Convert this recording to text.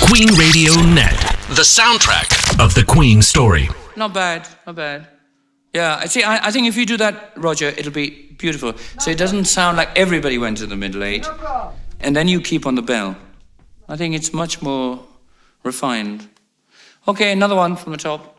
Queen Radio Net, the soundtrack of the Queen story. Not bad, not bad. Yeah, I think if you do that, Roger, it'll be beautiful. So it doesn't sound like everybody went to the middle eight, and then you keep on the bell. I think it's much more refined. Okay, another one from the top.